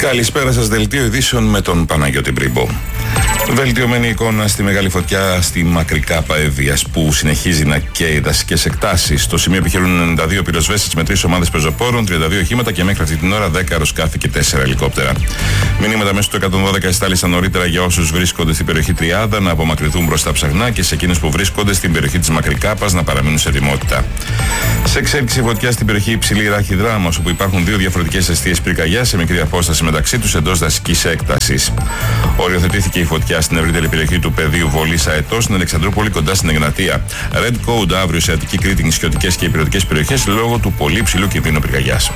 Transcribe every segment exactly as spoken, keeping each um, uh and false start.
Καλησπέρα σας, δελτίο ειδήσεων με τον Παναγιώτη Μπρίμπο. Βελτιωμένη εικόνα στη μεγάλη φωτιά στη Μακρικάπα Εύβοιας που συνεχίζει να καίει δασικές εκτάσεις. Στο σημείο επιχειρούν ενενήντα δύο πυροσβέστες με τρεις ομάδες πεζοπόρων, τριάντα δύο οχήματα και μέχρι αυτή την ώρα δέκα αεροσκάφη και τέσσερα ελικόπτερα. Μηνύματα μέσω του εκατόν δώδεκα εστάλησαν νωρίτερα για όσους βρίσκονται στην περιοχή Τριάδα να απομακρυνθούν μπροστά ψαχνά και σε εκείνους που βρίσκονται στην περιοχή της Μακρικάπας να παραμείνουν σε ετοιμότητα. Σε εξέλιξη φωτιά στην περιοχή Υψηλή Ράχη Δράμος, όπου υπάρχουν δύο διαφορετικές εστίες πυρκαγιάς σε μικρή απόσταση μεταξύ τους εντός δασικής έκτασης. Οριοθετήθηκε η φωτιά στην ευρύτερη περιοχή του πεδίου Βολής Αετός στην Αλεξανδρούπολη κοντά στην Εγνατία. Red Code αύριο σε Αττική, Κρήτη, νησιωτικές και υπηρετικές περιοχές λόγω του πολύ ψηλού κινδύνου πυρκαγιάς.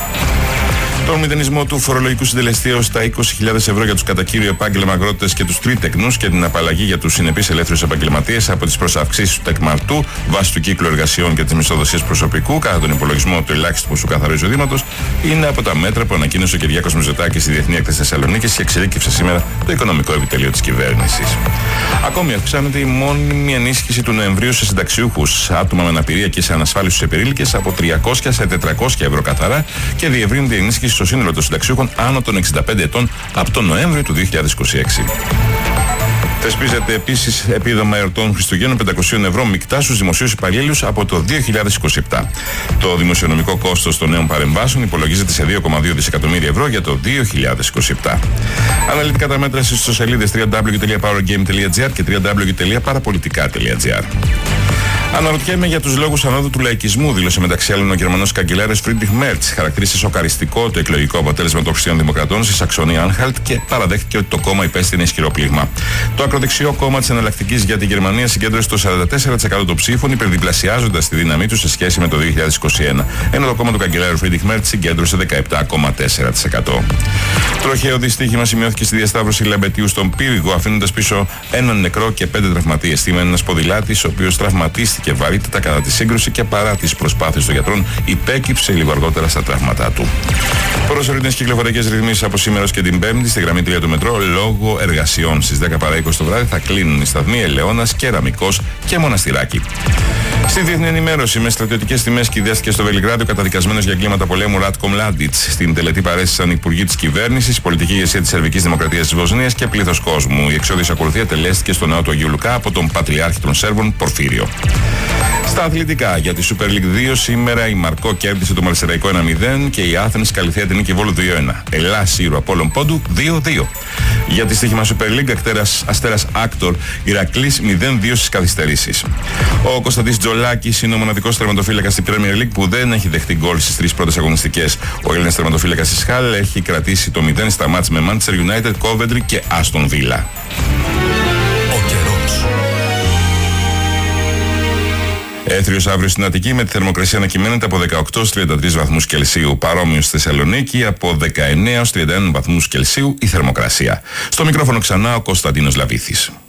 Τον μηδενισμό του φορολογικού συντελεστή έως τα είκοσι χιλιάδες ευρώ για τους κατά κύριο επάγγελμα αγρότες και τους τρίτεκνους και την απαλλαγή για τους συνεπείς ελεύθερους επαγγελματίες από τις προσαυξήσεις του τεκμαρτού βάσει του κύκλου εργασιών και της μισθοδοσίας προσωπικού κατά τον υπολογισμό του ελάχιστου ποσού καθαρού εισοδήματος είναι από τα μέτρα που ανακοίνωσε ο Κυριάκος Μητσοτάκης στη Διεθνή Έκθεση Θεσσαλονίκης και εξειδίκευσε σήμερα το οικονομικό επιτελείο της κυβέρνησης. Ακόμη αυξάνεται η μόνιμη ενίσχυση του Νοεμβρίου σε συνταξιούχους, άτομα με αναπηρία και σε ανασφάλιστους επερήλικες από τριακόσια σε τετρακόσια ευρώ καθαρά και διευρύνεται η ενίσχυση στο σύνολο των συνταξιούχων άνω των εξήντα πέντε ετών από τον Νοέμβριο του δύο χιλιάδες είκοσι έξι. Θεσπίζεται επίσης επίδομα εορτών Χριστουγέννων πεντακόσια ευρώ μεικτά στους δημοσίους υπαλλήλους από το δύο χιλιάδες είκοσι επτά. Το δημοσιονομικό κόστος των νέων παρεμβάσεων υπολογίζεται σε δύο κόμμα δύο δισεκατομμύρια ευρώ για το δύο χιλιάδες είκοσι επτά. Αναλυτικά τα μέτρα στις ιστοσελίδες double-u double-u double-u τελεία powergame τελεία gr και double-u double-u double-u τελεία parapolitica τελεία gr. Αναρωτιέμαι για τους λόγους ανόδου του λαϊκισμού, δήλωσε μεταξύ άλλων ο Γερμανός καγκελάριος Φρίντριχ Μέρτς. Χαρακτήρισε σοκαριστικό το εκλογικό αποτέλεσμα των Χριστιανοδημοκρατών στη Σαξονία Άνχαλτ και παραδέχτηκε ότι το κόμμα υπέστη ένα ισχυρό πλήγμα. Το ακροδεξιό κόμμα της Εναλλακτικής για τη Γερμανία συγκέντρωσε το σαράντα τέσσερα τοις εκατό των ψήφων, υπερδιπλασιάζοντας τη δύναμή του σε σχέση με το δύο χιλιάδες είκοσι ένα. Ενώ το κόμμα του καγκελάριου Φρίντριχ Μέρτς συγκέντρωσε δεκαεπτά κόμμα τέσσερα τοις εκατό. Τροχαίο δυστύχημα σημειώθηκε στη διασταύρωση Λαμπετίου στον Πύργο, αφήνοντας πίσω έναν νεκρό και πέντε τραυματίες. Θύμα ένας ποδηλάτης, ο οποίος τραυματίστηκε βαρύτητα κατά τη σύγκρουση και παρά τις προσπάθειες των γιατρών υπέκυψε λίγο αργότερα στα τραύματά του. Προσωρινές κυκλοφοριακές ρυθμίσεις από σήμερα και την Πέμπτη στη γραμμή τρία του μετρό λόγω εργασιών. Στις δέκα παρά είκοσι το βράδυ θα κλείνουν οι σταθμοί Ελαιώνας, Κεραμικός και Μοναστηράκι. Στη διεθνή ενημέρωση, με στρατιωτικές τιμές κυδεύτηκε στο Βελιγράδιο καταδικασμένος για εγκλήματα πολέμου Ράτκο Μλάντιτς. Στην τελετή παρέστησαν υπουργοί της κυβέρνησης, η πολιτική ηγεσία της Σερβικής Δημοκρατίας της Βοσνίας και πλήθος κόσμου. Η εξώδης ακολουθία τελέστηκε στο ναό του Αγίου Λουκά από τον Πατριάρχη των Σέρβων Πορφύριο. Στα αθλητικά, για τη Super League δύο σήμερα η Μαρκό κέρδισε το Μαρσεραϊκό ένα μηδέν και η Άθενς Καλυθέα την νίκη Βόλου δύο ένα. Ελλάς Ήρου Απόλλων Πόντου δύο δύο. Για τη στοίχημα Super League, Αστέρας, Αστέρας Άκτορ Ηρακλής μηδέν δύο στις καθυστερήσεις. Ο Κωνσταντής Τζολάκης είναι ο μοναδικός τερματοφύλακας στην Premier League που δεν έχει δεχτεί γκολ στις τρεις πρώτες αγωνιστικές. Ο Έλληνας τερματοφύλακας της Χάλ έχει κρατήσει το μηδέν στα μάτς με Manchester United, Coventry και Aston Villa. Έθριος αύριο στην Αττική με τη θερμοκρασία να κυμαίνεται από δεκαοκτώ έως τριάντα τρεις βαθμούς Κελσίου. Παρόμοιο στη Θεσσαλονίκη από δεκαεννέα έως τριάντα ένα βαθμούς Κελσίου η θερμοκρασία. Στο μικρόφωνο ξανά ο Κωνσταντίνος Λαβίθης.